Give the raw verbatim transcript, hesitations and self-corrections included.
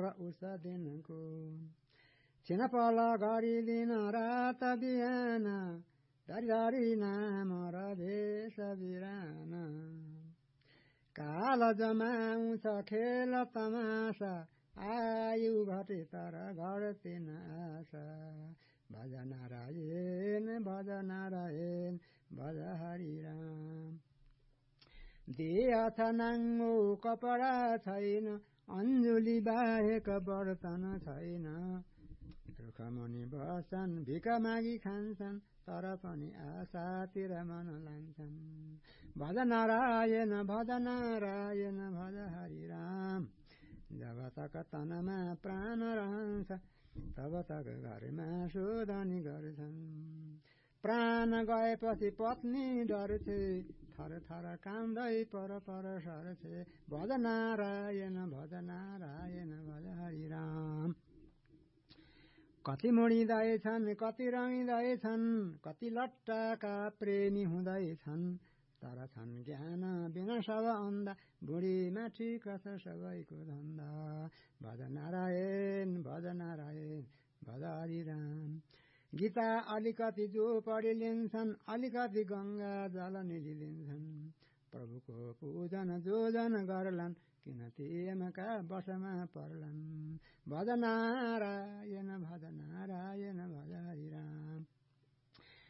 उस दिनको छिनपल गरिदिन रात बिहान धरी नाम र भेष बिरान काल जमाउँछ खेल तमासा आयु घटे तर घट्दैन आशा भज नारायण भज नारायण भज हरि राम देह छ नाङ्गो कपडा छैन अञ्जुली बाहेक बर्तन छैन रुखमुनि बस्छन् भिख मागी खान्छन् तर पनि आशातिर मन लान्छन् भज नारायण भज नारायण भज हरि राम जब तक तनमा प्राण रहन्छ तब तक घरमा शोधनी गर्छन् प्राण गएपछि पत्नी डर्छे थर थर कान्दै पर पर सर्छे भज नारायण भज नारायण भज हरि राम कति मुडिँदैछन् कति रमिँदैछन् कति लट्टाका प्रेमी हुँदैछन् तर छन् ज्ञान बिना सब अन्धा बुढीमा ठिक छ सबैको धन्दा भज नारायण भज नारायण भज हरि राम गीता अलिकति जो पढि लिन्छन् अलिकति गंगा जल निलिन्छन् प्रभुको पूजन जो जन गर्लान् किन तियमका बसमा पर्लान् भज नारायण भज नारायण भज हरि राम